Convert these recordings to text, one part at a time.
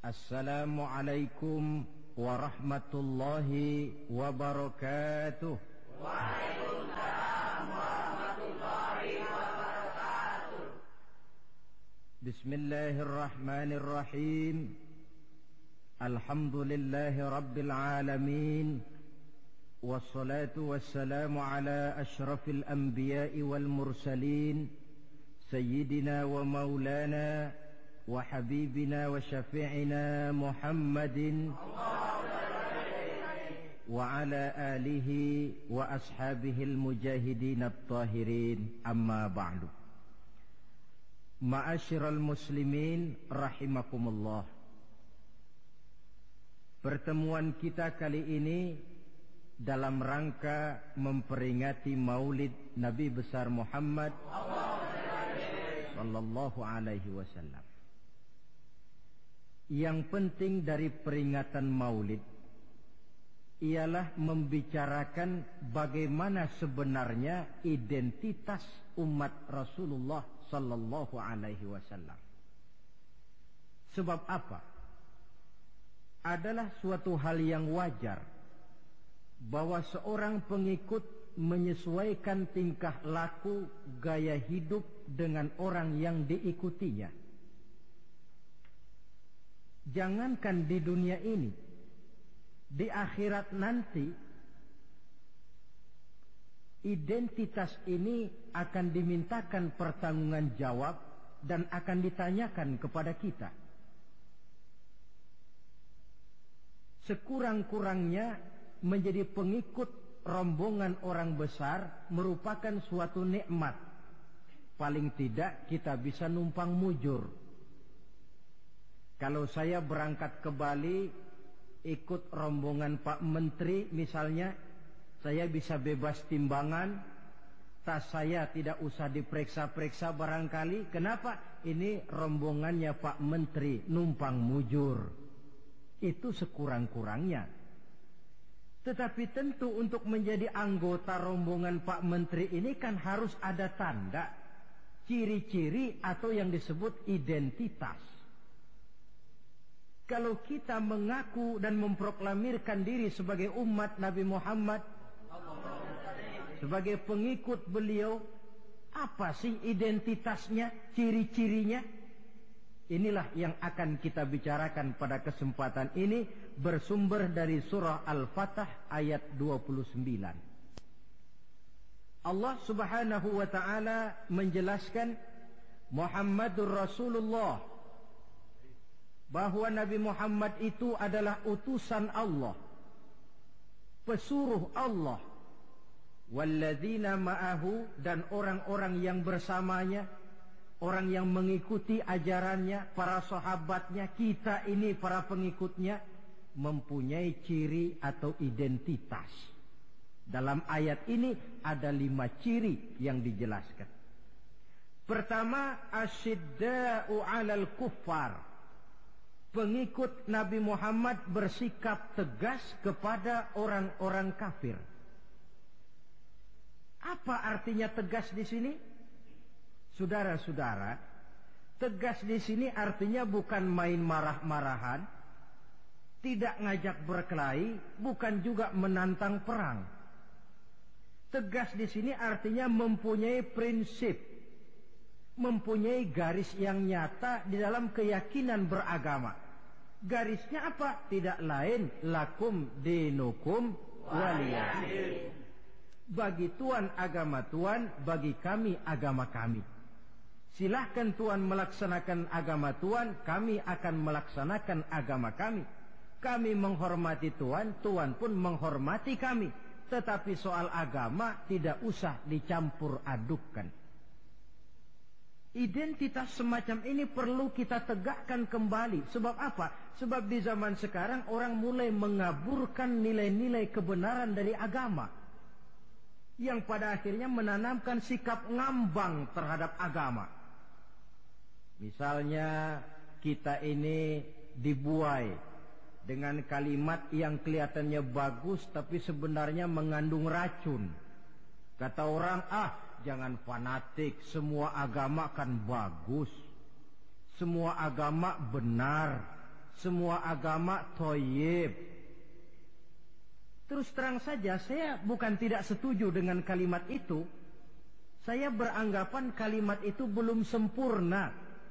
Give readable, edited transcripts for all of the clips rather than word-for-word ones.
Assalamualaikum warahmatullahi wabarakatuh. Waalaikumsalam warahmatullahi wabarakatuh. Bismillahirrahmanirrahim. Alhamdulillahi rabbil alamin. Wassalatu wassalamu ala ashrafil anbiya'i wal mursalin. Sayyidina wa maulana wa habibina wa syafi'ina Muhammadin wa ala alihi wa ashabihil mujahidin at-tahirin, amma ba'du. Ma'asyiral muslimin rahimakumullah. Pertemuan kita kali ini dalam rangka memperingati Maulid Nabi besar Muhammad sallallahu alaihi wasallam. Yang penting dari peringatan Maulid ialah membicarakan bagaimana sebenarnya identitas umat Rasulullah sallallahu alaihi wasallam. Sebab apa? Adalah suatu hal yang wajar bahwa seorang pengikut menyesuaikan tingkah laku, gaya hidup dengan orang yang diikutinya. Jangankan di dunia ini, di akhirat nanti identitas ini akan dimintakan pertanggungjan jawab dan akan ditanyakan kepada kita. Sekurang-kurangnya menjadi pengikut rombongan orang besar merupakan suatu nikmat. Paling tidak kita bisa numpang mujur. Kalau saya berangkat ke Bali ikut rombongan Pak Menteri misalnya, saya bisa bebas timbangan, tas saya tidak usah diperiksa-periksa barangkali. Kenapa? Ini rombongannya Pak Menteri, numpang mujur. Itu sekurang-kurangnya. Tetapi tentu untuk menjadi anggota rombongan Pak Menteri ini kan harus ada tanda, ciri-ciri atau yang disebut identitas. Kalau kita mengaku dan memproklamirkan diri sebagai umat Nabi Muhammad, sebagai pengikut beliau, apa sih identitasnya, ciri-cirinya? Inilah yang akan kita bicarakan pada kesempatan ini, bersumber dari surah Al-Fatah ayat 29. Allah Subhanahu wa taala menjelaskan Muhammadur Rasulullah, bahwa Nabi Muhammad itu adalah utusan Allah, pesuruh Allah. Walladzina ma'ahu, dan orang-orang yang bersamanya, orang yang mengikuti ajarannya, para sahabatnya, kita ini para pengikutnya, mempunyai ciri atau identitas. Dalam ayat ini ada 5 ciri yang dijelaskan. Pertama, asyidda'u 'alal kuffar. Pengikut Nabi Muhammad bersikap tegas kepada orang-orang kafir. Apa artinya tegas di sini? Saudara-saudara, tegas di sini artinya bukan main marah-marahan, tidak ngajak berkelahi, bukan juga menantang perang. Tegas di sini artinya mempunyai prinsip, mempunyai garis yang nyata di dalam keyakinan beragama. Garisnya apa? Tidak lain, lakum dinukum waliyadin. Bagi Tuhan agama Tuhan, bagi kami agama kami. Silahkan Tuhan melaksanakan agama Tuhan, kami akan melaksanakan agama kami. Kami menghormati Tuhan, Tuhan pun menghormati kami. Tetapi soal agama tidak usah dicampur adukkan. Identitas semacam ini perlu kita tegakkan kembali. Sebab apa? Sebab di zaman sekarang orang mulai mengaburkan nilai-nilai kebenaran dari agama, yang pada akhirnya menanamkan sikap ngambang terhadap agama. Misalnya kita ini dibuai dengan kalimat yang kelihatannya bagus tapi sebenarnya mengandung racun. Kata orang, jangan fanatik, semua agama kan bagus, semua agama benar, semua agama thayyib. Terus terang saja, saya bukan tidak setuju dengan kalimat itu. Saya beranggapan kalimat itu belum sempurna.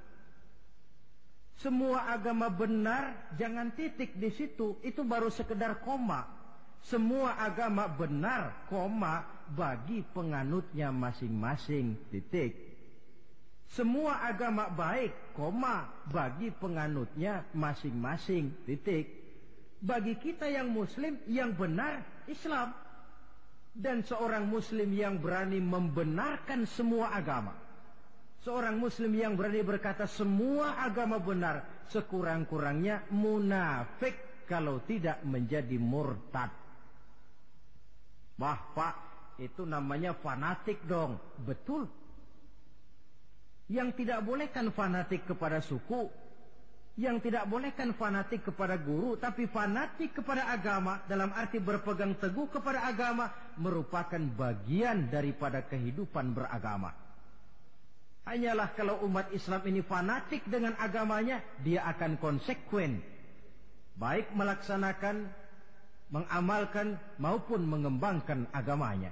Semua agama benar, jangan titik di situ, itu baru sekedar koma. Semua agama benar, koma, bagi penganutnya masing-masing, titik. Semua agama baik, koma, bagi penganutnya masing-masing, titik. Bagi kita yang muslim, yang benar Islam. Dan seorang muslim yang berani membenarkan semua agama, seorang muslim yang berani berkata semua agama benar, sekurang-kurangnya munafik kalau tidak menjadi murtad. Wah Pak, itu namanya fanatik dong. Betul. Yang tidak boleh kan fanatik kepada suku, yang tidak boleh kan fanatik kepada guru, tapi fanatik kepada agama, dalam arti berpegang teguh kepada agama, merupakan bagian daripada kehidupan beragama. Hanyalah kalau umat Islam ini fanatik dengan agamanya, dia akan konsekuen, baik melaksanakan, mengamalkan, maupun mengembangkan agamanya.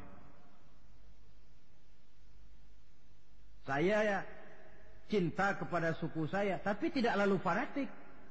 Saya cinta kepada suku saya, tapi tidak lalu fanatik.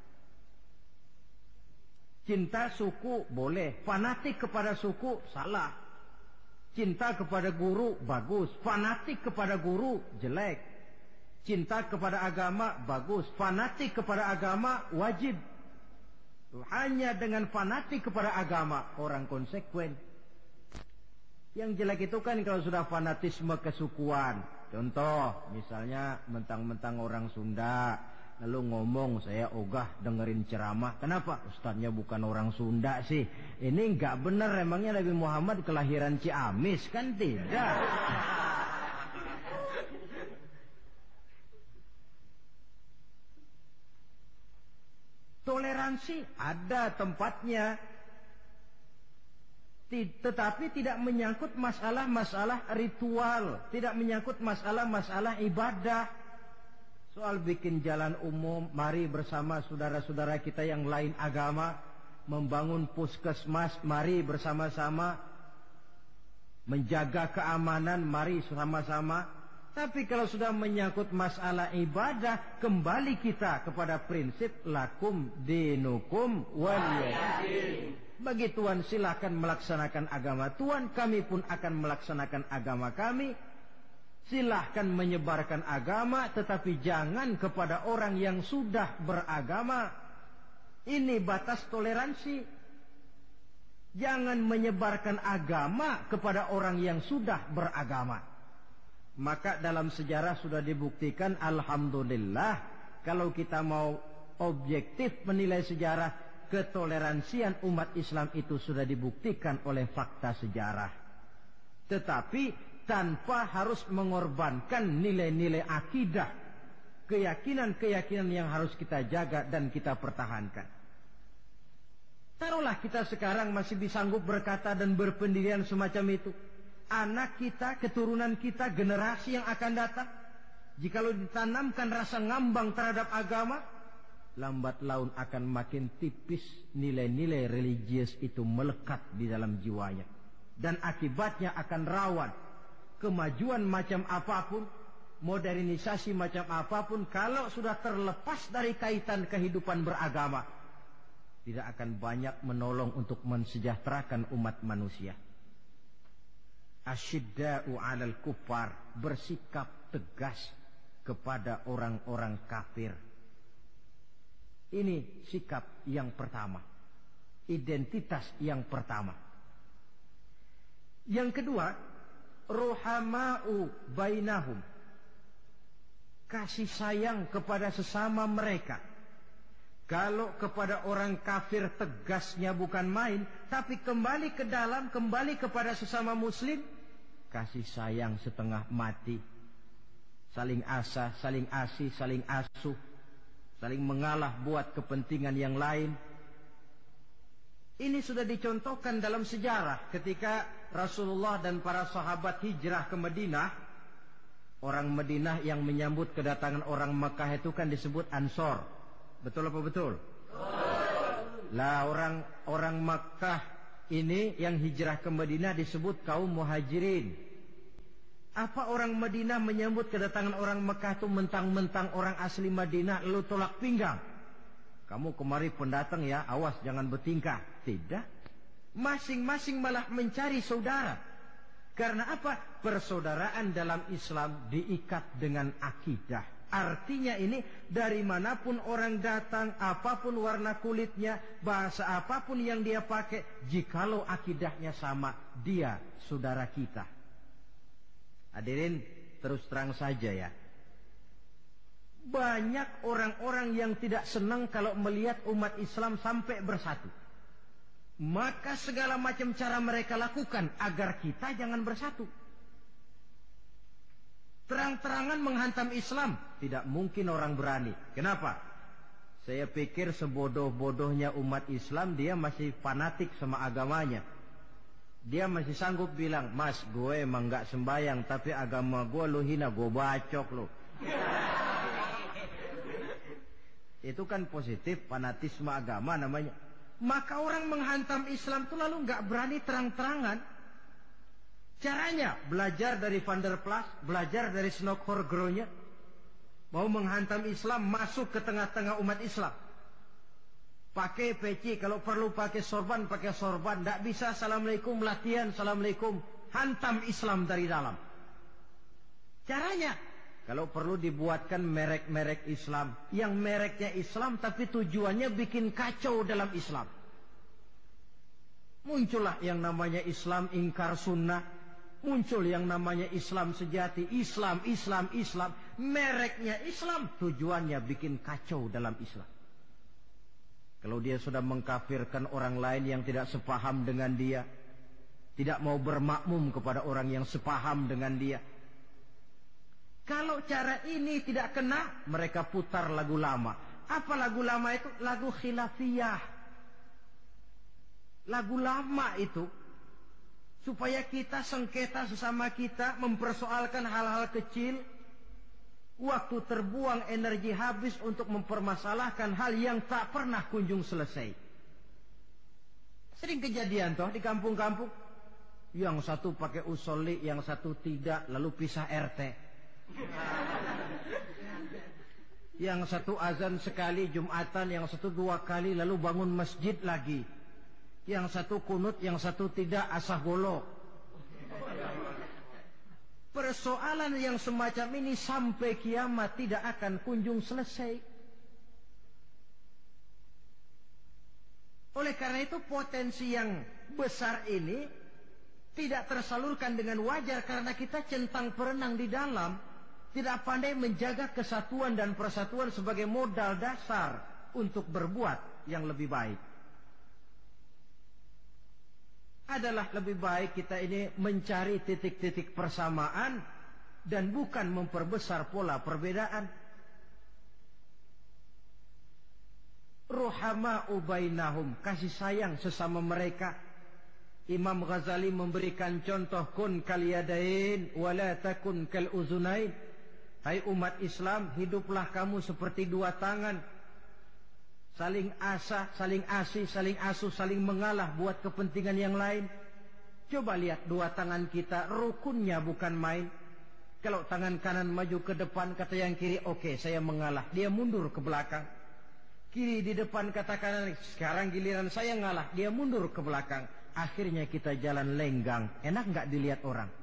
Cinta suku boleh, fanatik kepada suku salah. Cinta kepada guru bagus, fanatik kepada guru jelek. Cinta kepada agama bagus, fanatik kepada agama wajib. Hanya dengan fanatik kepada agama orang konsekuen. Yang jelek itu kan kalau sudah fanatisme kesukuan. Contoh, misalnya mentang-mentang orang Sunda, lalu ngomong, saya ogah dengerin ceramah. Kenapa? Ustadznya bukan orang Sunda sih. Ini nggak benar, emangnya Nabi Muhammad kelahiran Ciamis? Kan tidak. Toleransi ada tempatnya, tetapi tidak menyangkut masalah-masalah ritual, tidak menyangkut masalah-masalah ibadah. Soal bikin jalan umum, mari bersama saudara-saudara kita yang lain agama membangun puskesmas, mari bersama-sama menjaga keamanan, mari sama-sama. Tapi kalau sudah menyangkut masalah ibadah, kembali kita kepada prinsip lakum dinukum waliyadin. Bagi Tuhan silakan melaksanakan agama Tuhan, kami pun akan melaksanakan agama kami. Silahkan menyebarkan agama, tetapi jangan kepada orang yang sudah beragama. Ini batas toleransi. Jangan menyebarkan agama kepada orang yang sudah beragama. Maka dalam sejarah sudah dibuktikan, alhamdulillah, kalau kita mau objektif menilai sejarah, ketoleransian umat Islam itu sudah dibuktikan oleh fakta sejarah. Tetapi tanpa harus mengorbankan nilai-nilai akidah, keyakinan-keyakinan yang harus kita jaga dan kita pertahankan. Taruhlah kita sekarang masih sanggup berkata dan berpendirian semacam itu. Anak kita, keturunan kita, generasi yang akan datang, jikalau ditanamkan rasa ngambang terhadap agama, lambat laun akan makin tipis nilai-nilai religius itu melekat di dalam jiwanya. Dan akibatnya akan rawan. Kemajuan macam apapun, modernisasi macam apapun, kalau sudah terlepas dari kaitan kehidupan beragama, tidak akan banyak menolong untuk mensejahterakan umat manusia. Asyidda'u 'alal kuffar, bersikap tegas kepada orang-orang kafir. Ini sikap yang pertama, identitas yang pertama. Yang kedua, ruhama'u bainahum, kasih sayang kepada sesama mereka. Kalau kepada orang kafir tegasnya bukan main, tapi kembali ke dalam, kembali kepada sesama muslim, kasih sayang setengah mati. Saling asah, saling asih, saling asuh, saling mengalah buat kepentingan yang lain. Ini sudah dicontohkan dalam sejarah ketika Rasulullah dan para sahabat hijrah ke Madinah. Orang Madinah yang menyambut kedatangan orang Mekah itu kan disebut Ansor. Betul apa betul? Lah orang Makkah ini yang hijrah ke Madinah disebut kaum muhajirin. Apa orang Madinah menyambut kedatangan orang Makkah itu mentang-mentang orang asli Madinah lalu tolak pinggang? Kamu kemari pendatang ya, awas jangan bertingkah. Tidak. Masing-masing malah mencari saudara. Karena apa? Persaudaraan dalam Islam diikat dengan akidah. Artinya ini dari manapun orang datang, apapun warna kulitnya, bahasa apapun yang dia pakai, jikalau akidahnya sama, dia saudara kita. Hadirin, terus terang saja ya. Banyak orang-orang yang tidak senang kalau melihat umat Islam sampai bersatu. Maka segala macam cara mereka lakukan agar kita jangan bersatu. Terang-terangan menghantam Islam, tidak mungkin orang berani. Kenapa? Saya pikir sebodoh-bodohnya umat Islam, dia masih fanatik sama agamanya. Dia masih sanggup bilang, "Mas, gue emang gak sembayang, tapi agama gue lu hina, gue bacok lu." Itu kan positif, fanatisme agama namanya. Maka orang menghantam Islam itu lalu gak berani terang-terangan. Caranya belajar dari Van der Plas, belajar dari Snokkhorgronya, mau menghantam Islam, masuk ke tengah-tengah umat Islam. Pakai peci, kalau perlu pakai sorban, pakai sorban. Tidak bisa assalamualaikum, latihan assalamualaikum, hantam Islam dari dalam. Caranya, kalau perlu dibuatkan merek-merek Islam, yang mereknya Islam tapi tujuannya bikin kacau dalam Islam. Muncullah yang namanya Islam ingkar sunnah. Muncul yang namanya Islam sejati, Islam. Mereknya Islam, tujuannya bikin kacau dalam Islam. Kalau dia sudah mengkafirkan orang lain yang tidak sepaham dengan dia, tidak mau bermakmum kepada orang yang sepaham dengan dia. Kalau cara ini tidak kena, mereka putar lagu lama. Apa lagu lama itu? Lagu khilafiyah. Lagu lama itu supaya kita sengketa sesama kita, mempersoalkan hal-hal kecil, waktu terbuang, energi habis untuk mempermasalahkan hal yang tak pernah kunjung selesai. Sering kejadian toh di kampung-kampung, yang satu pakai usolli, yang satu tidak, lalu pisah RT. Yang satu azan sekali Jumatan, yang satu 2 kali, lalu bangun masjid lagi. Yang satu kunut, yang satu tidak, asah golok. Persoalan yang semacam ini sampai kiamat tidak akan kunjung selesai. Oleh karena itu potensi yang besar ini tidak tersalurkan dengan wajar karena kita centang perenang di dalam, tidak pandai menjaga kesatuan dan persatuan sebagai modal dasar untuk berbuat yang lebih baik. Adalah lebih baik kita ini mencari titik-titik persamaan dan bukan memperbesar pola perbedaan. Ruhama'u bainahum, kasih sayang sesama mereka. Imam Ghazali memberikan contoh, kun kal yadain wala takun kal uzunain. Hai umat Islam, hiduplah kamu seperti 2 tangan. Saling asah, saling asih, saling asuh, saling mengalah buat kepentingan yang lain. Coba lihat 2 tangan kita, rukunnya bukan main. Kalau tangan kanan maju ke depan, kata yang kiri, oke, saya mengalah. Dia mundur ke belakang. Kiri di depan, kata kanan, sekarang giliran saya ngalah. Dia mundur ke belakang. Akhirnya kita jalan lenggang. Enak nggak dilihat orang?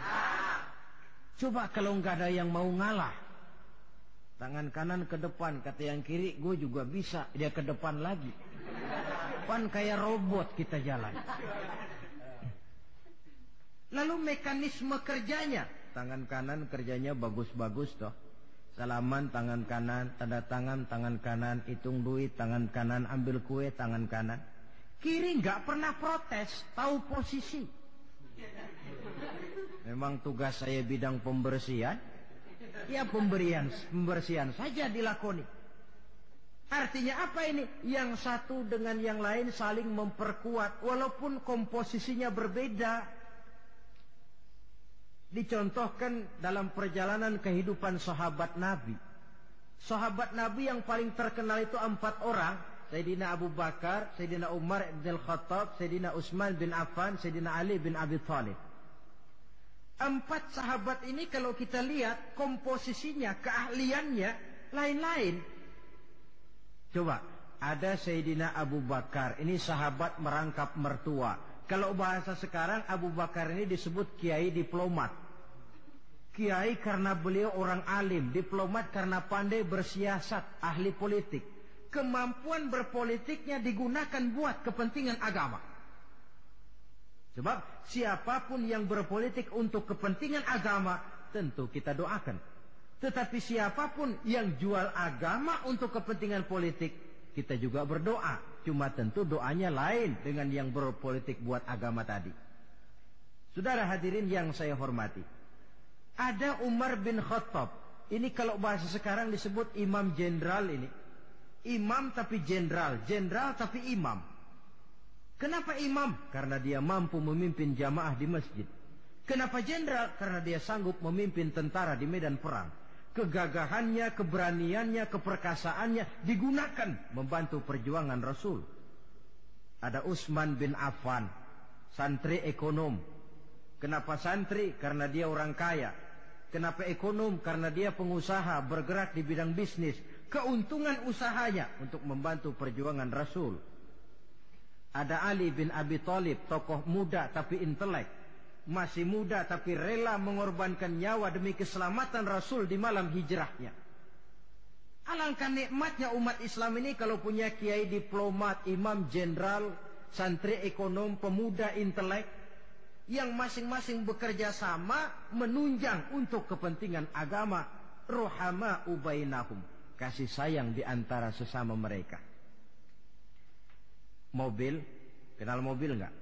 Coba kalau nggak ada yang mau ngalah. Tangan kanan ke depan, kata yang kiri, gue juga bisa. Dia ke depan lagi. Pan kayak robot kita jalan. Lalu mekanisme kerjanya, tangan kanan kerjanya bagus-bagus toh. Salaman tangan kanan, tanda tangan tangan kanan, hitung duit tangan kanan, ambil kue tangan kanan. Kiri nggak pernah protes, tahu posisi. Memang tugas saya bidang pembersihan. Ya pembersihan saja dilakoni. Artinya apa ini? Yang satu dengan yang lain saling memperkuat walaupun komposisinya berbeda. Dicontohkan dalam perjalanan kehidupan sahabat Nabi. Sahabat Nabi yang paling terkenal itu 4 orang. Sayyidina Abu Bakar, Sayyidina Umar bin Khattab, Sayyidina Utsman bin Affan, Sayyidina Ali bin Abi Thalib. 4 sahabat ini kalau kita lihat komposisinya, keahliannya lain-lain. Coba, ada Sayyidina Abu Bakar, ini sahabat merangkap mertua. Kalau bahasa sekarang, Abu Bakar ini disebut kiai diplomat. Kiai karena beliau orang alim, diplomat karena pandai bersiasat, ahli politik. Kemampuan berpolitiknya digunakan buat kepentingan agama. Sebab siapapun yang berpolitik untuk kepentingan agama, tentu kita doakan. Tetapi siapapun yang jual agama untuk kepentingan politik, kita juga berdoa. Cuma tentu doanya lain dengan yang berpolitik buat agama tadi. Saudara hadirin yang saya hormati, ada Umar bin Khattab. Ini kalau bahasa sekarang disebut imam jenderal ini. Imam tapi jenderal, jenderal tapi imam. Kenapa imam? Karena dia mampu memimpin jamaah di masjid. Kenapa jenderal? Karena dia sanggup memimpin tentara di medan perang. Kegagahannya, keberaniannya, keperkasaannya digunakan membantu perjuangan Rasul. Ada Utsman bin Affan, santri ekonom. Kenapa santri? Karena dia orang kaya. Kenapa ekonom? Karena dia pengusaha bergerak di bidang bisnis. Keuntungan usahanya untuk membantu perjuangan Rasul. Ada Ali bin Abi Thalib, tokoh muda tapi intelek. Masih muda tapi rela mengorbankan nyawa demi keselamatan Rasul di malam hijrahnya. Alangkah nikmatnya umat Islam ini kalau punya kiai diplomat, imam jenderal, santri ekonom, pemuda intelek yang masing-masing bekerja sama menunjang untuk kepentingan agama. Ruhama ubainahum, kasih sayang di antara sesama mereka. Mobil, kenal mobil enggak?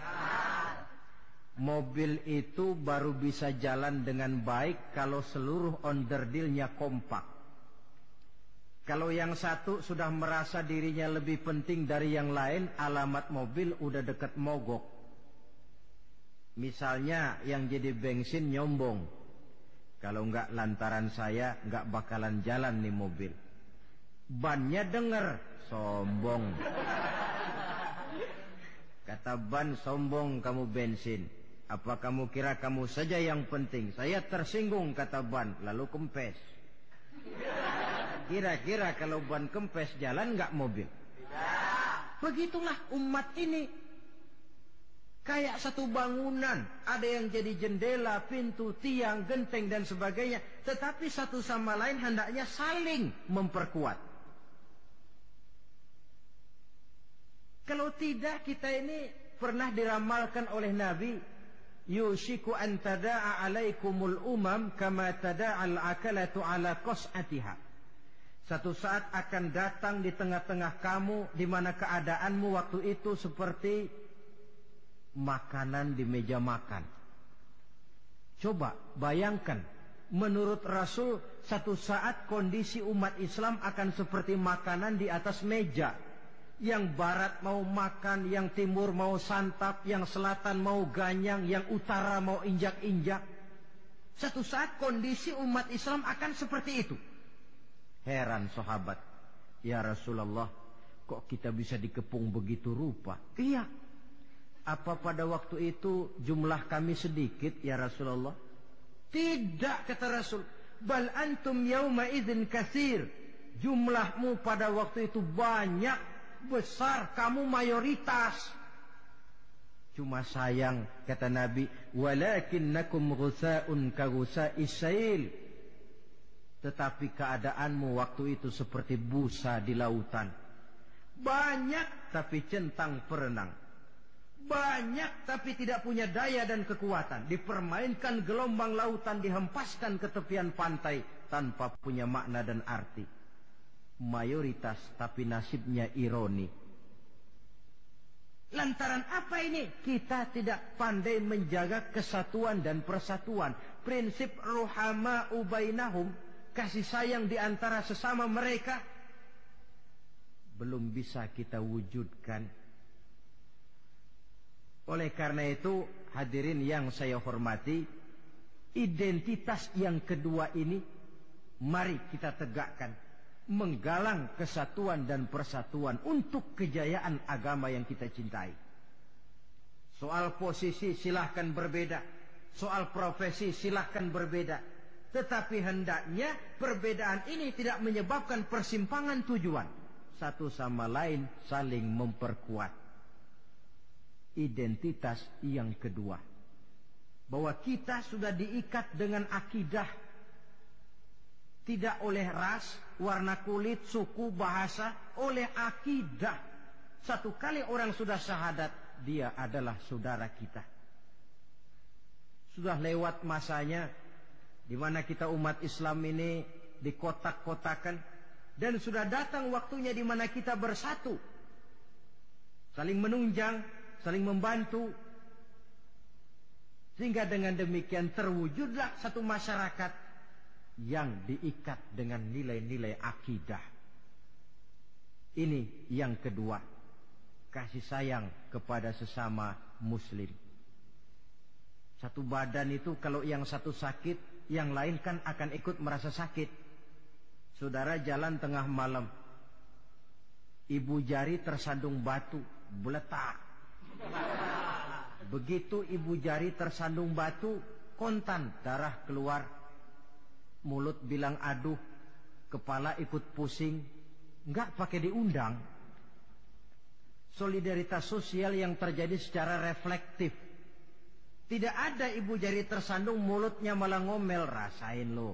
Mobil itu baru bisa jalan dengan baik kalau seluruh onderdilnya kompak. Kalau yang satu sudah merasa dirinya lebih penting dari yang lain, alamat mobil udah dekat mogok. Misalnya yang jadi bensin nyombong. Kalau enggak lantaran saya enggak bakalan jalan nih mobil. Bannya denger, sombong. Kata ban, sombong kamu bensin. Apa kamu kira kamu saja yang penting? Saya tersinggung, kata ban, lalu kempes. Kira-kira kalau ban kempes jalan nggak mobil? Begitulah umat ini. Kayak satu bangunan. Ada yang jadi jendela, pintu, tiang, genteng dan sebagainya. Tetapi satu sama lain hendaknya saling memperkuat. Kalau tidak, kita ini pernah diramalkan oleh Nabi, yushiku an tada'a alaikumul umam kama tada'al akalatu ala qas'atiha. Satu saat akan datang di tengah-tengah kamu di mana keadaanmu waktu itu seperti makanan di meja makan. Coba bayangkan, menurut Rasul satu saat kondisi umat Islam akan seperti makanan di atas meja. Yang barat mau makan, yang timur mau santap, yang selatan mau ganyang, yang utara mau injak-injak. Satu saat kondisi umat Islam akan seperti itu. Heran sahabat, ya Rasulullah, kok kita bisa dikepung begitu rupa? Iya. Apa pada waktu itu jumlah kami sedikit ya Rasulullah? Tidak, kata Rasul. Bal antum yauma idzin katsir. Jumlahmu pada waktu itu banyak, besar, kamu mayoritas. Cuma sayang, kata Nabi, walakinnakum ghusaa'un ka ghusaa'is sail. Tetapi keadaanmu waktu itu seperti busa di lautan. Banyak tapi centang perenang. Banyak tapi tidak punya daya dan kekuatan. Dipermainkan gelombang lautan, dihempaskan ke tepian pantai tanpa punya makna dan arti. Mayoritas tapi nasibnya ironi. Lantaran apa ini? Kita tidak pandai menjaga kesatuan dan persatuan. Prinsip ruhama ubainahum, kasih sayang di antara sesama mereka, belum bisa kita wujudkan. Oleh karena itu, hadirin yang saya hormati, identitas yang kedua ini mari kita tegakkan. menggalang kesatuan dan persatuan untuk kejayaan agama yang kita cintai. Soal posisi silahkan berbeda, soal profesi silahkan berbeda, tetapi hendaknya perbedaan ini tidak menyebabkan persimpangan tujuan. Satu sama lain saling memperkuat. Identitas yang kedua, bahwa kita sudah diikat dengan akidah, tidak oleh ras, warna kulit, suku, bahasa, oleh akidah. Satu kali orang sudah syahadat, dia adalah saudara kita. Sudah lewat masanya di mana kita umat Islam ini dikotak-kotakan, dan sudah datang waktunya di mana kita bersatu, saling menunjang, saling membantu, sehingga dengan demikian terwujudlah satu masyarakat yang diikat dengan nilai-nilai akidah. Ini yang kedua, kasih sayang kepada sesama muslim. Satu badan itu kalau yang satu sakit, yang lain kan akan ikut merasa sakit. Saudara jalan tengah malam, ibu jari tersandung batu, beletak. Begitu ibu jari tersandung batu, kontan, darah keluar, mulut bilang aduh, kepala ikut pusing, enggak pakai diundang. Solidaritas sosial yang terjadi secara reflektif. Tidak ada ibu jari tersandung mulutnya malah ngomel, rasain lo.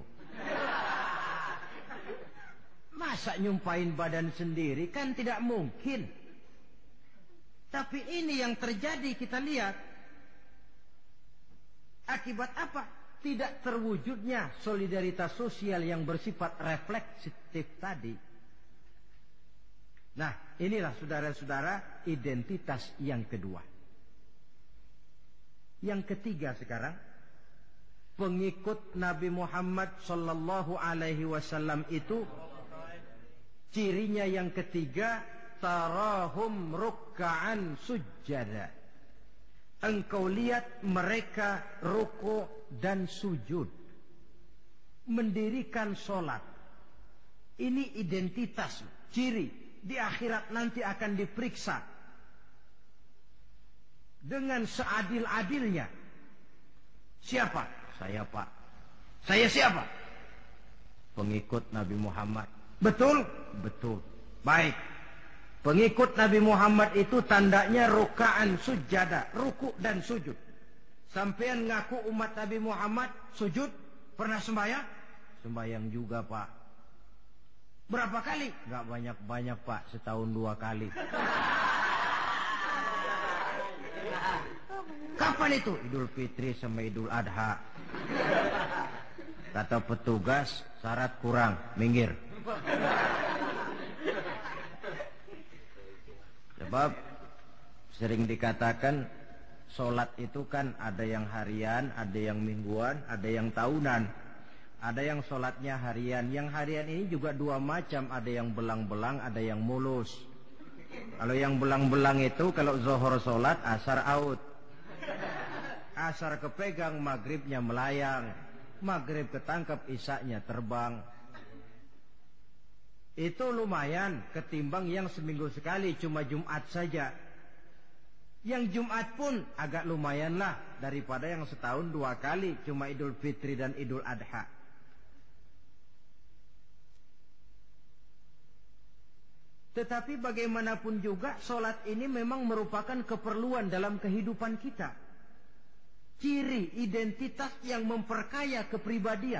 Masa nyumpain badan sendiri, kan tidak mungkin. Tapi ini yang terjadi, kita lihat. Akibat apa? Tidak terwujudnya solidaritas sosial yang bersifat refleksif tadi. Nah, inilah saudara-saudara identitas yang kedua. Yang ketiga sekarang, pengikut Nabi Muhammad sallallahu alaihi wasallam itu cirinya yang ketiga, tarahum rukka'an sujjada. Engkau lihat mereka ruku' dan sujud, mendirikan solat. Ini identitas, ciri. Di akhirat nanti akan diperiksa dengan seadil-adilnya. Siapa? Saya, Pak. Saya siapa? Pengikut Nabi Muhammad. Betul? Betul. Baik. Pengikut Nabi Muhammad itu tandanya ruka'an sujada, ruku dan sujud. Sampean ngaku umat Nabi Muhammad, sujud? Pernah sembahyang? Sembahyang juga, Pak. Berapa kali? Gak banyak-banyak, Pak. Setahun 2 kali. Kapan itu? Idul Fitri sama Idul Adha. Kata petugas, syarat kurang, minggir. Sebab sering dikatakan sholat itu kan ada yang harian, ada yang mingguan, ada yang tahunan. Ada yang sholatnya harian. Yang harian ini juga 2 macam. Ada yang belang-belang, ada yang mulus. Kalau yang belang-belang itu kalau zuhur sholat, asar out. Asar kepegang, maghribnya melayang. Maghrib ketangkep, isaknya terbang. Itu lumayan ketimbang yang seminggu sekali cuma Jumat saja. Yang Jumat pun agak lumayan lah daripada yang setahun 2 kali cuma Idul Fitri dan Idul Adha. Tetapi bagaimanapun juga sholat ini memang merupakan keperluan dalam kehidupan kita. Ciri identitas yang memperkaya kepribadian.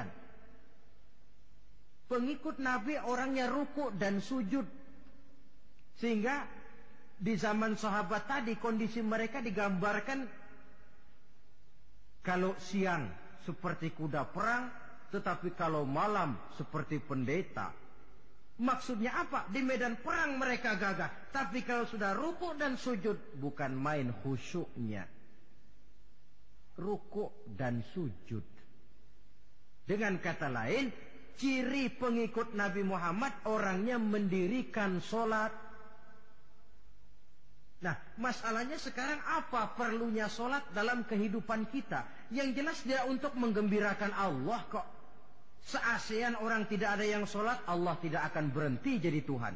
Pengikut Nabi orangnya ruku dan sujud. Sehingga di zaman sahabat tadi kondisi mereka digambarkan kalau siang seperti kuda perang, tetapi kalau malam seperti pendeta. Maksudnya apa? Di medan perang mereka gagah, tapi kalau sudah ruku dan sujud bukan main khusyuknya. Ruku dan sujud. Dengan kata lain, ciri pengikut Nabi Muhammad orangnya mendirikan sholat. Nah, masalahnya sekarang apa perlunya sholat dalam kehidupan kita? Yang jelas dia untuk menggembirakan Allah kok. Se-ASEAN orang tidak ada yang sholat, Allah tidak akan berhenti jadi Tuhan.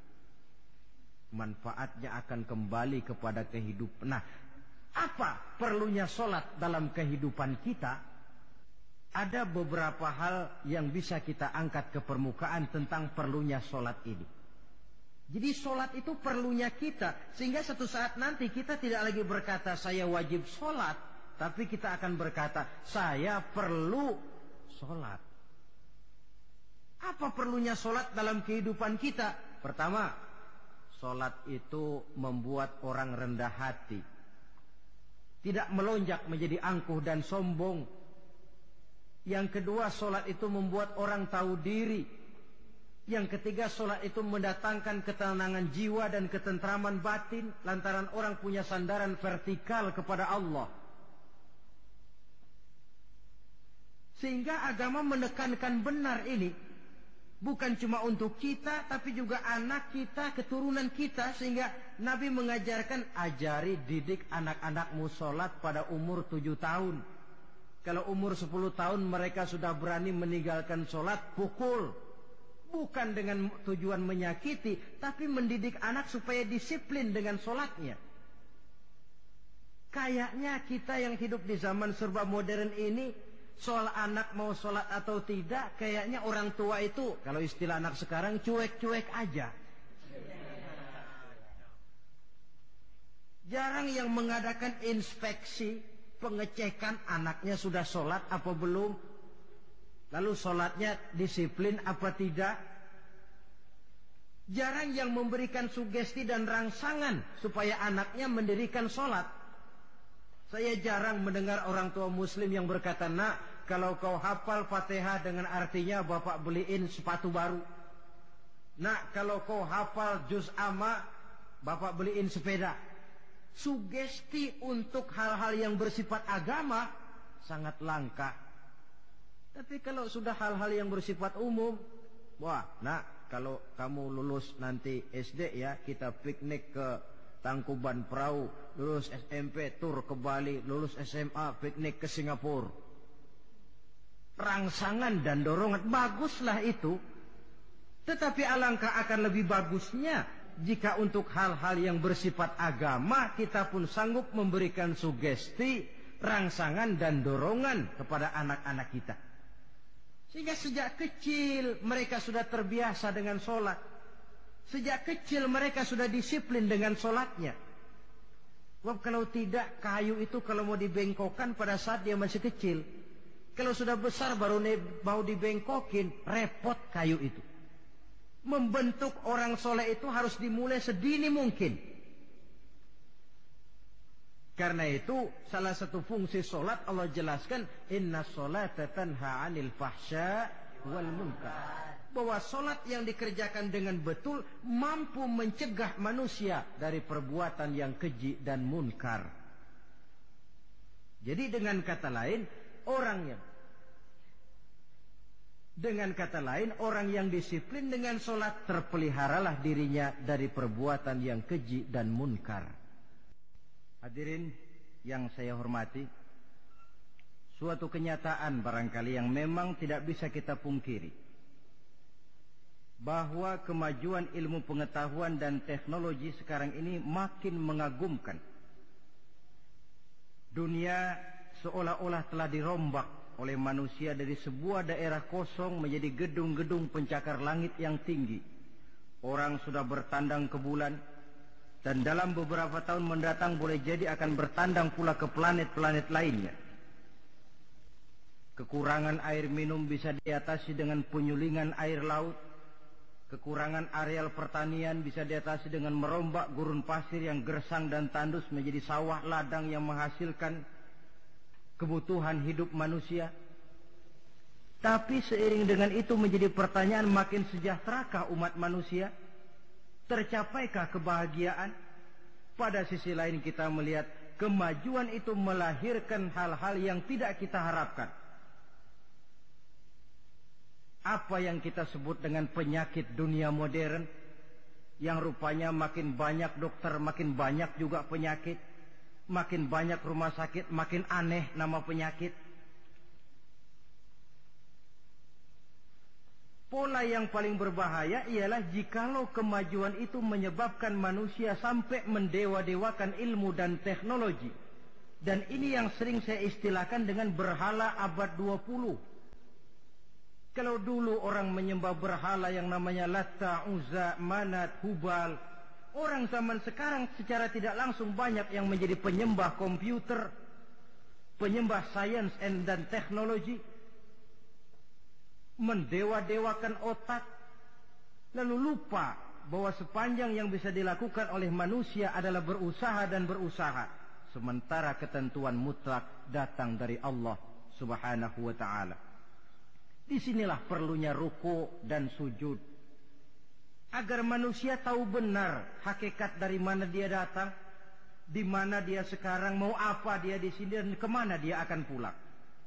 Manfaatnya akan kembali kepada kehidupan. Nah, apa perlunya sholat dalam kehidupan kita? Ada beberapa hal yang bisa kita angkat ke permukaan tentang perlunya sholat ini. Jadi sholat itu perlunya kita. Sehingga satu saat nanti kita tidak lagi berkata saya wajib sholat, tapi kita akan berkata saya perlu sholat. Apa perlunya sholat dalam kehidupan kita? Pertama, sholat itu membuat orang rendah hati, tidak melonjak menjadi angkuh dan sombong. Yang kedua, sholat itu membuat orang tahu diri. Yang ketiga, sholat itu mendatangkan ketenangan jiwa dan ketentraman batin, lantaran orang punya sandaran vertikal kepada Allah. Sehingga agama menekankan benar ini. Bukan cuma untuk kita, tapi juga anak kita, keturunan kita. Sehingga Nabi mengajarkan, ajari, didik anak-anakmu sholat pada umur 7 tahun. Kalau umur 10 tahun mereka sudah berani meninggalkan sholat, pukul. Bukan dengan tujuan menyakiti, tapi mendidik anak supaya disiplin dengan sholatnya. Kayaknya kita yang hidup di zaman serba modern ini, soal anak mau sholat atau tidak, kayaknya orang tua itu, kalau istilah anak sekarang, cuek-cuek aja. Jarang yang mengadakan inspeksi, pengecekan anaknya sudah sholat apa belum, lalu sholatnya disiplin apa tidak. Jarang yang memberikan sugesti dan rangsangan supaya anaknya mendirikan sholat. Saya jarang mendengar orang tua muslim yang berkata, nak, kalau kau hafal Fatihah dengan artinya bapak beliin sepatu baru. Nak, kalau kau hafal juz amma, bapak beliin sepeda. Sugesti untuk hal-hal yang bersifat agama sangat langka. Tapi kalau sudah hal-hal yang bersifat umum, wah, nak, kalau kamu lulus nanti SD ya, kita piknik ke Tangkuban Perahu, lulus SMP tur ke Bali, lulus SMA piknik ke Singapura. Rangsangan dan dorongan, baguslah itu. Tetapi alangkah akan lebih bagusnya jika untuk hal-hal yang bersifat agama kita pun sanggup memberikan sugesti, rangsangan dan dorongan kepada anak-anak kita. Sehingga sejak kecil mereka sudah terbiasa dengan sholat. Sejak kecil mereka sudah disiplin dengan sholatnya. Sebab kalau tidak, kayu itu kalau mau dibengkokkan pada saat dia masih kecil. Kalau sudah besar baru mau dibengkokin, repot kayu itu. Membentuk orang soleh itu harus dimulai sedini mungkin. Karena itu salah satu fungsi sholat Allah jelaskan, inna sholata tanha 'anil fahsya wal munkar. Bahwa sholat yang dikerjakan dengan betul mampu mencegah manusia dari perbuatan yang keji dan munkar. Jadi dengan kata lain, orang yang disiplin dengan sholat, terpeliharalah dirinya dari perbuatan yang keji dan munkar. Hadirin yang saya hormati, suatu kenyataan barangkali yang memang tidak bisa kita pungkiri, bahwa kemajuan ilmu pengetahuan dan teknologi sekarang ini makin mengagumkan. Dunia seolah-olah telah dirombak oleh manusia dari sebuah daerah kosong menjadi gedung-gedung pencakar langit yang tinggi. Orang sudah bertandang ke bulan, dan dalam beberapa tahun mendatang boleh jadi akan bertandang pula ke planet-planet lainnya. Kekurangan air minum bisa diatasi dengan penyulingan air laut. Kekurangan areal pertanian bisa diatasi dengan merombak gurun pasir yang gersang dan tandus menjadi sawah ladang yang menghasilkan kebutuhan hidup manusia. Tapi seiring dengan itu menjadi pertanyaan, makin sejahterakah umat manusia? Tercapaikah kebahagiaan? Pada sisi lain kita melihat kemajuan itu melahirkan hal-hal yang tidak kita harapkan. Apa yang kita sebut dengan penyakit dunia modern, yang rupanya makin banyak dokter, makin banyak juga penyakit, makin banyak rumah sakit, makin aneh nama penyakit. Pola yang paling berbahaya ialah jikalau kemajuan itu menyebabkan manusia sampai mendewa-dewakan ilmu dan teknologi. Dan ini yang sering saya istilahkan dengan berhala abad 20. Kalau dulu orang menyembah berhala yang namanya Latta, Uzza, Manat, Hubal, orang zaman sekarang secara tidak langsung banyak yang menjadi penyembah komputer, penyembah sains dan teknologi, mendewa-dewakan otak, lalu lupa bahwa sepanjang yang bisa dilakukan oleh manusia adalah berusaha dan berusaha, sementara ketentuan mutlak datang dari Allah Subhanahu wa ta'ala. Disinilah perlunya ruku dan sujud, agar manusia tahu benar hakikat dari mana dia datang, di mana dia sekarang, mau apa dia di sini, dan kemana dia akan pulang.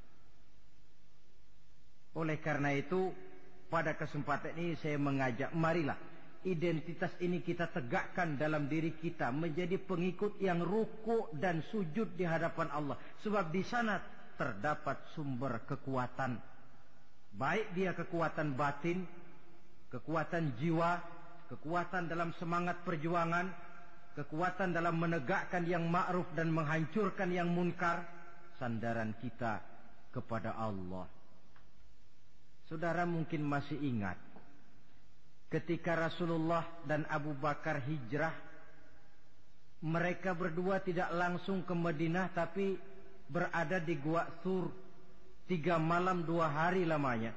Oleh karena itu, pada kesempatan ini saya mengajak, marilah identitas ini kita tegakkan dalam diri kita, menjadi pengikut yang ruku dan sujud di hadapan Allah. Sebab di sana terdapat sumber kekuatan. Baik dia kekuatan batin, kekuatan jiwa, kekuatan dalam semangat perjuangan, kekuatan dalam menegakkan yang ma'ruf dan menghancurkan yang munkar. Sandaran kita kepada Allah. Saudara mungkin masih ingat ketika Rasulullah dan Abu Bakar hijrah, mereka berdua tidak langsung ke Madinah tapi berada di Gua Thur. 3 malam 2 hari lamanya.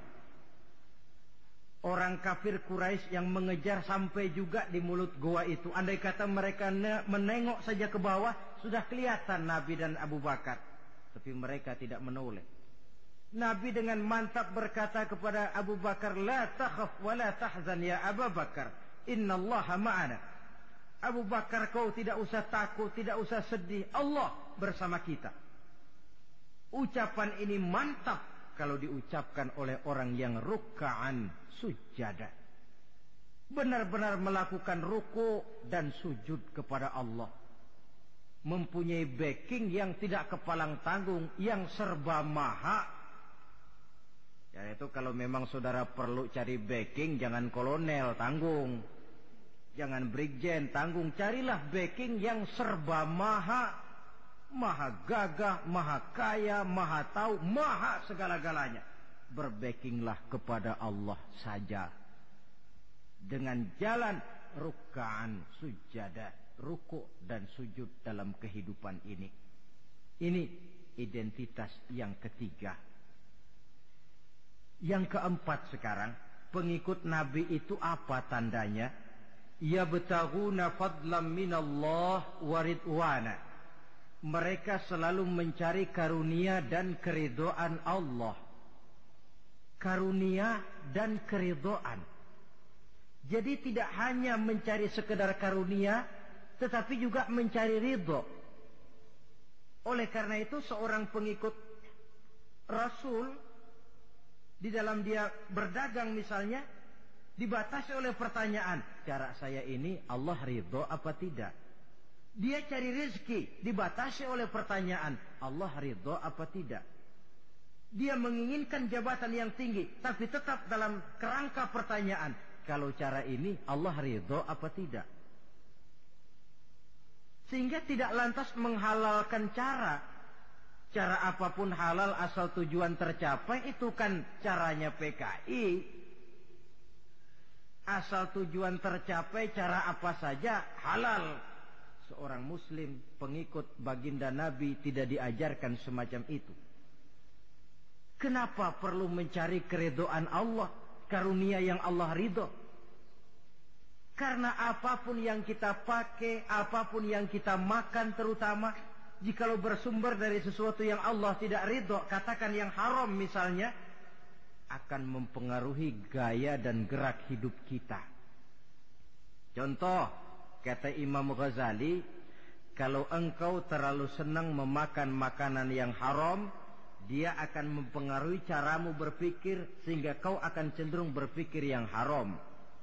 Orang kafir Quraisy yang mengejar sampai juga di mulut gua itu. Andai kata mereka menengok saja ke bawah, sudah kelihatan Nabi dan Abu Bakar. Tapi mereka tidak menoleh. Nabi dengan mantap berkata kepada Abu Bakar, La takhaf wa la tahzan ya Abu Bakar, innallaha ma'ana. Abu Bakar, kau tidak usah takut, tidak usah sedih, Allah bersama kita. Ucapan ini mantap kalau diucapkan oleh orang yang ruk'an sujada, benar-benar melakukan ruku dan sujud kepada Allah, mempunyai backing yang tidak kepalang tanggung, yang serba maha. Ya, itu kalau memang saudara perlu cari backing, jangan kolonel tanggung, jangan brigjen tanggung, carilah backing yang serba maha. Maha gagah, maha kaya, maha tahu, maha segala-galanya. Berbackinglah kepada Allah saja. Dengan jalan ruk'an sujada, ruku dan sujud dalam kehidupan ini. Ini identitas yang ketiga. Yang keempat sekarang, pengikut Nabi itu apa tandanya? Yabtaghuna fadlan minallah wa ridwana. Mereka selalu mencari karunia dan keridhaan Allah. Karunia dan keridhaan. Jadi tidak hanya mencari sekedar karunia, tetapi juga mencari ridho. Oleh karena itu seorang pengikut Rasul, di dalam dia berdagang misalnya, dibatasi oleh pertanyaan, cara saya ini Allah ridho apa tidak? Dia cari rezeki, dibatasi oleh pertanyaan, Allah ridho apa tidak? Dia menginginkan jabatan yang tinggi, tapi tetap dalam kerangka pertanyaan, kalau cara ini Allah ridho apa tidak? Sehingga tidak lantas menghalalkan cara apapun halal asal tujuan tercapai, itu kan caranya PKI. Asal tujuan tercapai, cara apa saja halal. Seorang muslim pengikut baginda Nabi tidak diajarkan semacam itu. Kenapa perlu mencari keridhaan Allah, karunia yang Allah ridho? Karena apapun yang kita pakai, apapun yang kita makan terutama, jikalau bersumber dari sesuatu yang Allah tidak ridho, katakan yang haram misalnya, akan mempengaruhi gaya dan gerak hidup kita. Contoh, kata Imam Ghazali, kalau engkau terlalu senang memakan makanan yang haram, dia akan mempengaruhi caramu berpikir, sehingga kau akan cenderung berpikir yang haram.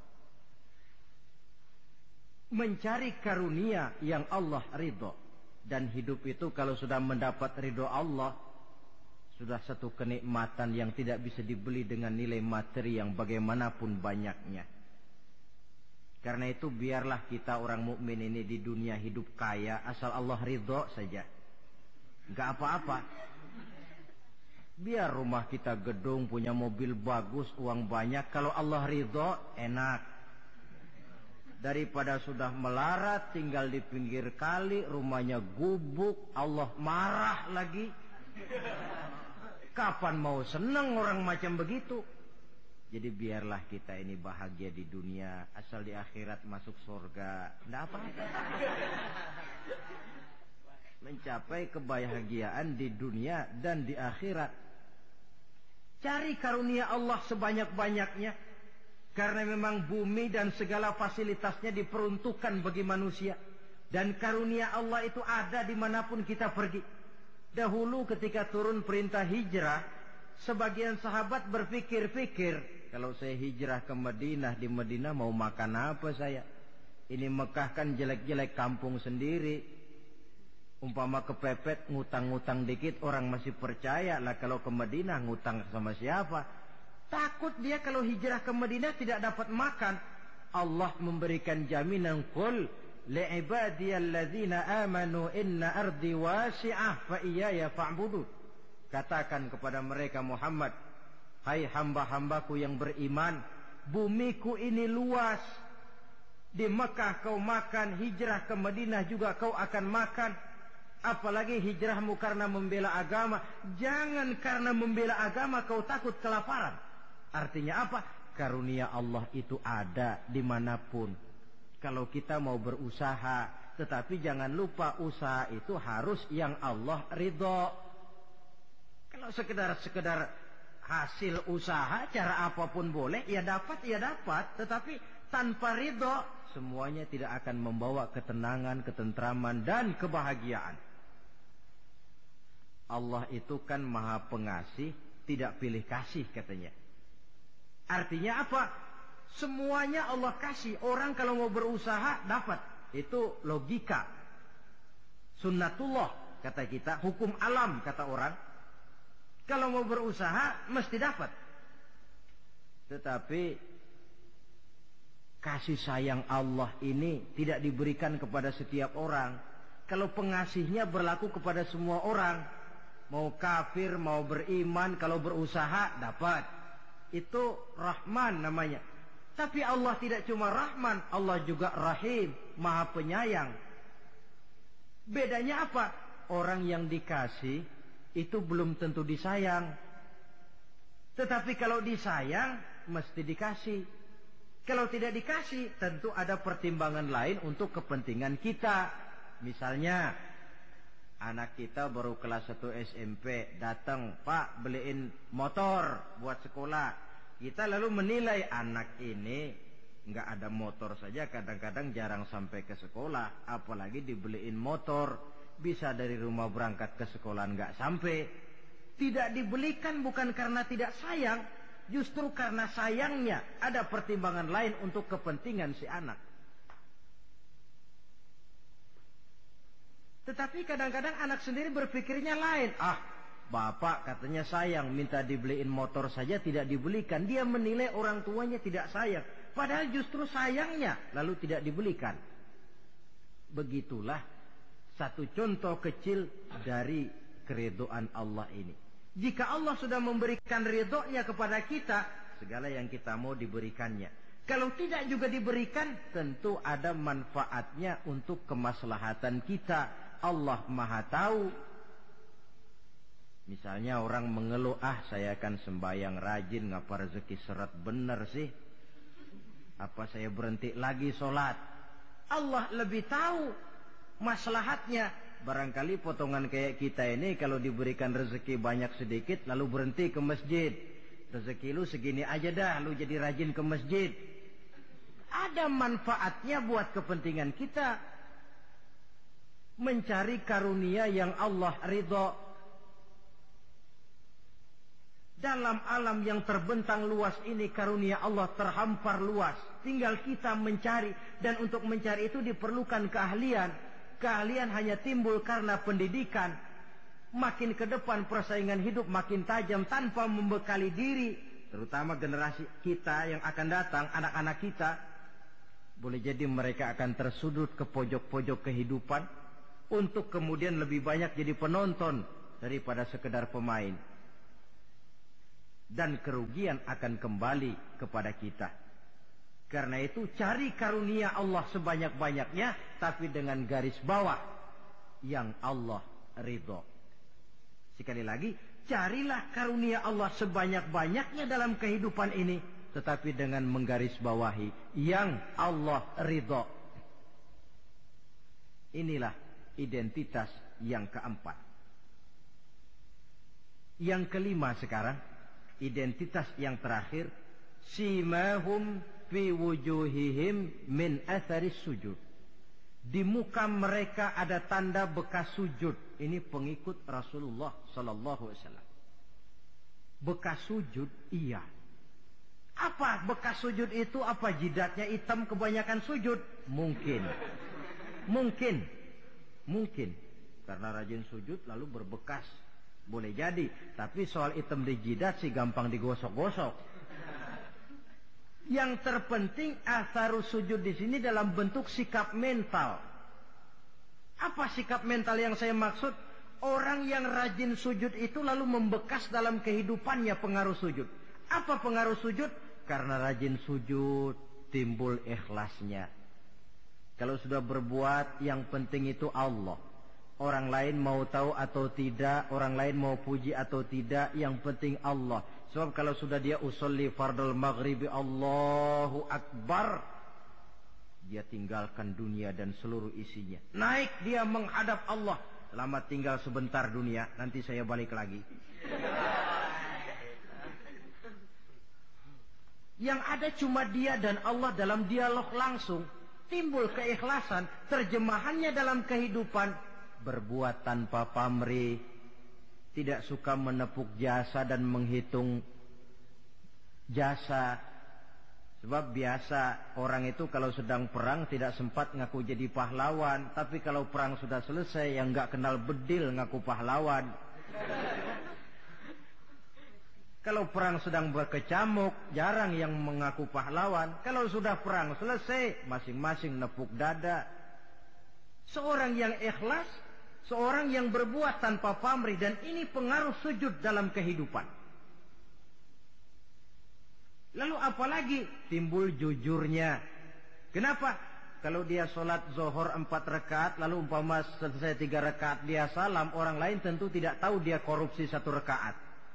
Mencari karunia yang Allah ridho. Dan hidup itu kalau sudah mendapat ridho Allah, Sudah satu kenikmatan yang tidak bisa dibeli dengan nilai materi yang bagaimanapun banyaknya. Karena itu biarlah kita orang mukmin ini di dunia hidup kaya asal Allah ridho saja. Enggak apa-apa. Biar rumah kita gedung, punya mobil bagus, uang banyak, kalau Allah ridho enak. Daripada sudah melarat tinggal di pinggir kali, rumahnya gubuk, Allah marah lagi. Kapan mau senang orang macam begitu? Jadi biarlah kita ini bahagia di dunia, asal di akhirat masuk surga, tidak apa-apa. Mencapai kebahagiaan di dunia dan di akhirat. Cari karunia Allah sebanyak-banyaknya. Karena memang bumi dan segala fasilitasnya diperuntukkan bagi manusia. Dan karunia Allah itu ada dimanapun kita pergi. Dahulu ketika turun perintah hijrah, sebagian sahabat berpikir-pikir, kalau saya hijrah ke Madinah, di Madinah mau makan apa saya? Ini Mekah kan jelek-jelek, kampung sendiri. Umpama kepepet, ngutang-ngutang dikit, orang masih percaya lah. Kalau ke Madinah ngutang sama siapa? Takut dia kalau hijrah ke Madinah tidak dapat makan. Allah memberikan jaminan, qul li'ibadiyalladzina amanu inna ardi wasi'ah fa iyaya fa'budun. Katakan kepada mereka Muhammad, hai hamba-hambaku yang beriman, bumiku ini luas. Di Mekah kau makan, hijrah ke Madinah juga kau akan makan. Apalagi hijrahmu karena membela agama. Jangan karena membela agama kau takut kelaparan. Artinya apa? Karunia Allah itu ada dimanapun. Kalau kita mau berusaha, tetapi jangan lupa usaha itu harus yang Allah ridho. Kalau sekedar hasil usaha, cara apapun boleh, ya dapat. Tetapi tanpa ridho, semuanya tidak akan membawa ketenangan, ketentraman, dan kebahagiaan. Allah itu kan maha pengasih, tidak pilih kasih katanya. Artinya apa? Semuanya Allah kasih. Orang kalau mau berusaha dapat. Itu logika. Sunnatullah kata kita. Hukum alam kata orang. Kalau mau berusaha mesti dapat. Tetapi kasih sayang Allah ini tidak diberikan kepada setiap orang. Kalau pengasihnya berlaku kepada semua orang. Mau kafir, mau beriman, kalau berusaha dapat. Itu Rahman namanya. Tapi Allah tidak cuma Rahman, Allah juga Rahim, Maha Penyayang. Bedanya apa? Orang yang dikasih itu belum tentu disayang. Tetapi kalau disayang, mesti dikasih. Kalau tidak dikasih, tentu ada pertimbangan lain untuk kepentingan kita. Misalnya, anak kita baru kelas 1 SMP, datang, Pak beliin motor buat sekolah. Kita lalu menilai anak ini nggak ada motor saja, kadang-kadang jarang sampai ke sekolah, apalagi dibeliin motor, bisa dari rumah berangkat ke sekolah nggak sampai. Tidak dibelikan bukan karena tidak sayang, justru karena sayangnya ada pertimbangan lain untuk kepentingan si anak. Tetapi kadang-kadang anak sendiri berpikirnya lain. Bapak katanya sayang, minta dibeliin motor saja tidak dibelikan. Dia menilai orang tuanya tidak sayang. Padahal justru sayangnya lalu tidak dibelikan. Begitulah satu contoh kecil dari keridhaan Allah ini. Jika Allah sudah memberikan ridhonya kepada kita, segala yang kita mau diberikannya. Kalau tidak juga diberikan, tentu ada manfaatnya untuk kemaslahatan kita. Allah Maha tahu. Misalnya orang mengeluh, saya akan sembahyang rajin, ngapa rezeki seret bener sih? Apa saya berhenti lagi sholat? Allah lebih tahu maslahatnya. Barangkali potongan kayak kita ini kalau diberikan rezeki banyak sedikit lalu berhenti ke masjid. Rezeki lu segini aja dah, lu jadi rajin ke masjid. Ada manfaatnya buat kepentingan kita. Mencari karunia yang Allah ridho. Dalam alam yang terbentang luas ini karunia Allah terhampar luas. Tinggal kita mencari. Dan untuk mencari itu diperlukan keahlian. Keahlian hanya timbul karena pendidikan. makin ke depan persaingan hidup makin tajam tanpa membekali diri, terutama generasi kita yang akan datang, anak-anak kita, boleh jadi mereka akan tersudut ke pojok-pojok kehidupan untuk kemudian lebih banyak jadi penonton daripada sekedar pemain. Dan kerugian akan kembali kepada kita. Karena itu cari karunia Allah sebanyak-banyaknya, tapi dengan garis bawah yang Allah ridho. Sekali lagi, carilah karunia Allah sebanyak-banyaknya dalam kehidupan ini, tetapi dengan menggarisbawahi yang Allah ridho. Inilah identitas yang keempat. Yang kelima sekarang, identitas yang terakhir, simahum fi wujuhihim min atharis sujud. Di muka mereka ada tanda bekas sujud. Ini pengikut Rasulullah sallallahu alaihi wasallam. Bekas sujud, iya. Apa bekas sujud itu? Apa jidatnya hitam kebanyakan sujud? Mungkin. Karena rajin sujud lalu berbekas. Boleh jadi. Tapi soal hitam di jidat sih gampang digosok-gosok. Yang terpenting atharus sujud di sini dalam bentuk sikap mental. Apa sikap mental yang saya maksud? Orang yang rajin sujud itu lalu membekas dalam kehidupannya pengaruh sujud. Apa pengaruh sujud? Karena rajin sujud timbul ikhlasnya. Kalau sudah berbuat, yang penting itu Allah. Orang lain mau tahu atau tidak, orang lain mau puji atau tidak, yang penting Allah. Sebab kalau sudah dia usolli fardal maghribi Allahu Akbar, dia tinggalkan dunia dan seluruh isinya. Naik dia menghadap Allah. Selamat tinggal sebentar dunia, nanti saya balik lagi. Yang ada cuma dia dan Allah dalam dialog langsung. Timbul keikhlasan, terjemahannya dalam kehidupan. Berbuat tanpa pamrih, tidak suka menepuk jasa dan menghitung jasa. Sebab biasa orang itu kalau sedang perang tidak sempat ngaku jadi pahlawan, tapi kalau perang sudah selesai yang nggak kenal bedil ngaku pahlawan. Kalau perang sedang berkecamuk, jarang yang mengaku pahlawan. Kalau sudah perang selesai, masing-masing nepuk dada. Seorang yang ikhlas, seorang yang berbuat tanpa pamrih, dan ini pengaruh sujud dalam kehidupan. Lalu apalagi timbul jujurnya. Kenapa? Kalau dia sholat zuhur 4 rakaat, lalu umpama selesai 3 rakaat dia salam, orang lain tentu tidak tahu dia korupsi 1 rakaat.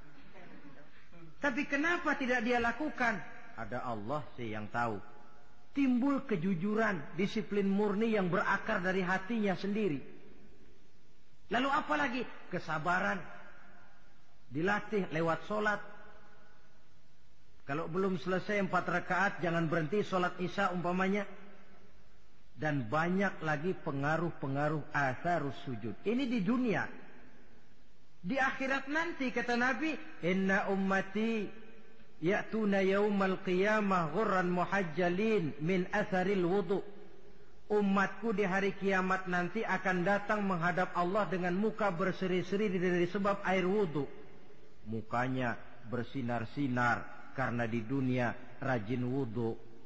Tapi kenapa tidak dia lakukan? Ada Allah sih yang tahu. Timbul kejujuran, disiplin murni yang berakar dari hatinya sendiri. Lalu apa lagi? Kesabaran. Dilatih lewat sholat. Kalau belum selesai 4 rakaat, jangan berhenti sholat isya umpamanya. Dan banyak lagi pengaruh-pengaruh atharus sujud. Ini di dunia. Di akhirat nanti kata Nabi, inna ummati ya'tuna yaumal qiyamah ghurran muhajjalin min atharil wudu. Umatku di hari kiamat nanti akan datang menghadap Allah dengan muka berseri-seri dari sebab air wudu. Mukanya bersinar-sinar karena di dunia rajin wudu.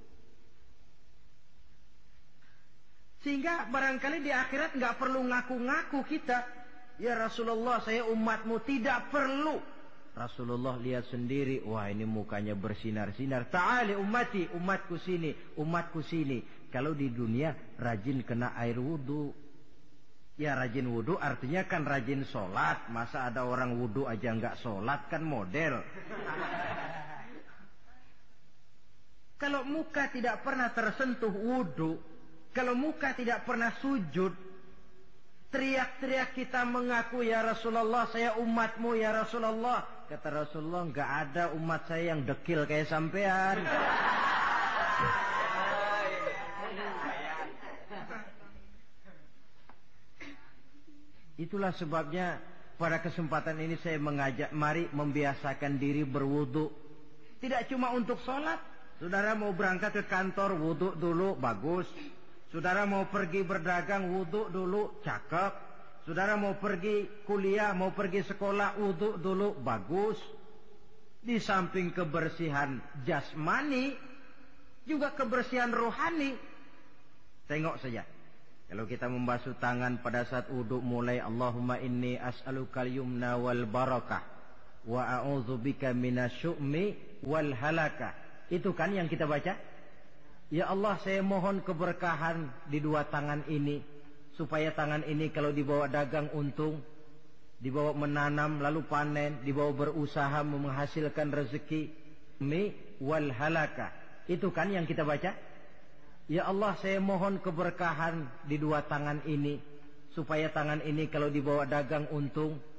Sehingga barangkali di akhirat nggak perlu ngaku-ngaku kita. Ya Rasulullah, saya umatmu, tidak perlu. Rasulullah lihat sendiri, wah ini mukanya bersinar-sinar. Ta'ali ummati, umatku sini, umatku sini. Kalau di dunia rajin kena air wudu. Ya rajin wudu artinya kan rajin sholat. Masa ada orang wudu aja nggak sholat, kan model. Kalau muka tidak pernah tersentuh wudu, kalau muka tidak pernah sujud, teriak-teriak kita mengaku ya Rasulullah, saya umatmu ya Rasulullah. Kata Rasulullah, nggak ada umat saya yang dekil kayak sampean. Itulah sebabnya pada kesempatan ini saya mengajak, mari membiasakan diri berwudu. Tidak cuma untuk sholat. Saudara mau berangkat ke kantor, wudu dulu, bagus. Saudara mau pergi berdagang, wudu dulu, cakep. Saudara mau pergi kuliah, mau pergi sekolah, wudu dulu, bagus. Di samping kebersihan jasmani, juga kebersihan rohani. Tengok saja. Kalau kita membasuh tangan pada saat wudu mulai, Allahumma inni as'alukal yumna wal barakah wa a'udzubika minasyu'mi wal halakah. Itu kan yang kita baca. Ya Allah, saya mohon keberkahan di dua tangan ini, supaya tangan ini kalau dibawa dagang untung, dibawa menanam lalu panen, dibawa berusaha menghasilkan rezeki, mi wal halaka. Itu kan yang kita baca. Ya Allah, saya mohon keberkahan di dua tangan ini, supaya tangan ini kalau dibawa dagang untung,